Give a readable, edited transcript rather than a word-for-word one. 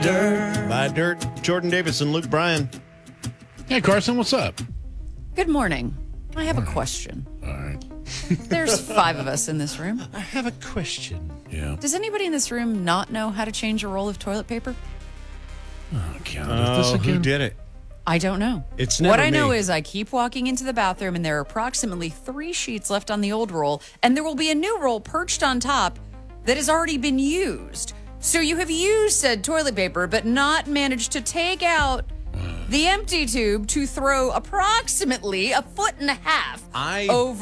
dirt. Buy dirt. Jordan Davis and Luke Bryan. Hey, Carson, what's up? Good morning. I have a question. All right. There's 5 of us in this room. I have a question. Yeah. Does anybody in this room not know how to change a roll of toilet paper? Oh, God. This again? Who did it? I don't know. It's never What I know me. is I keep walking into the bathroom and there are approximately 3 sheets left on the old roll, and there will be a new roll perched on top that has already been used. So you have used said toilet paper, but not managed to take out the empty tube to throw approximately 1.5 feet over